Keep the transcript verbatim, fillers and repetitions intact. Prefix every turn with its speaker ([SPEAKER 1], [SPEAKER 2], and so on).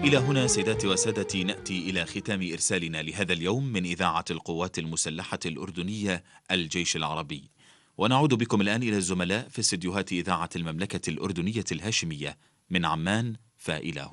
[SPEAKER 1] إلى هنا سيداتي وسادتي نأتي إلى ختام إرسالنا لهذا اليوم من إذاعة القوات المسلحة الأردنية الجيش العربي، ونعود بكم الآن إلى الزملاء في استديوهات إذاعة المملكة الأردنية الهاشمية من عمان فإلى هنا.